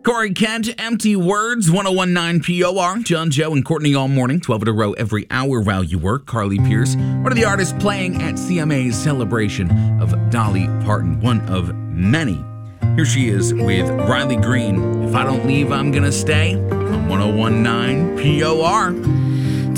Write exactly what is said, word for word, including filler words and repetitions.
Corey Kent, Empty Words, ten nineteen P O R. John, Joe, and Courtney all morning, twelve in a row every hour while you work. Carly Pierce, one of the artists playing at C M A's celebration of Dolly Parton, one of many. Here she is with Riley Green. If I don't leave, I'm gonna stay on ten nineteen P O R.